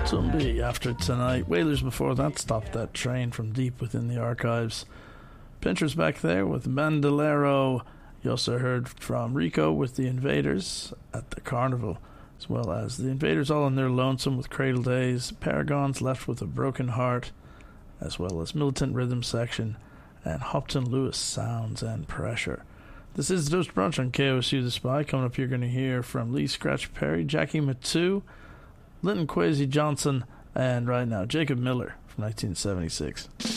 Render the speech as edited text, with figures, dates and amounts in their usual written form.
Tumby after tonight. Wailers before that. Stop That Train from deep within the archives. Pinchers back there with Bandolero. You also heard from Rico with the Invaders at the Carnival, as well as the Invaders all on their lonesome with Cradle Days. Paragons Left with a Broken Heart, as well as Militant Rhythm Section and Hopton Lewis Sounds and Pressure. This is the Dose Brunch on KOSU The Spy. Coming up, you're going to hear from Lee Scratch Perry, Jackie Matu, Linton Kwesi Johnson, and right now, Jacob Miller from 1976.